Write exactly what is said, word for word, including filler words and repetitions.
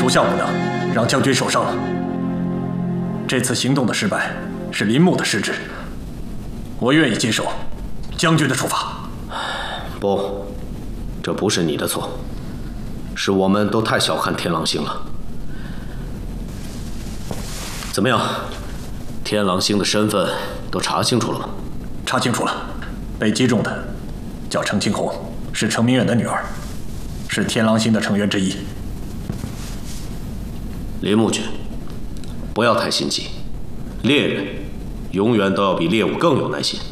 部下无能，让将军受伤了。这次行动的失败是林木的失职，我愿意接受将军的处罚。 不，这不是你的错，是我们都太小看天狼星了。怎么样，天狼星的身份都查清楚了吗？ 查清楚了，被击中的叫程青红，是程明远的女儿，是天狼星的成员之一。 林木君，不要太心急，猎人永远都要比猎物更有耐心。